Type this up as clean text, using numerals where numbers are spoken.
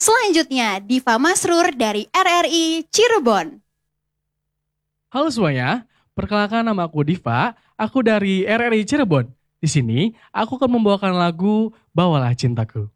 Selanjutnya, Diva Masrur dari RRI Cirebon. Halo semuanya, perkenalkan nama aku Diva, aku dari RRI Cirebon. Di sini, aku akan membawakan lagu Bawalah Cintaku.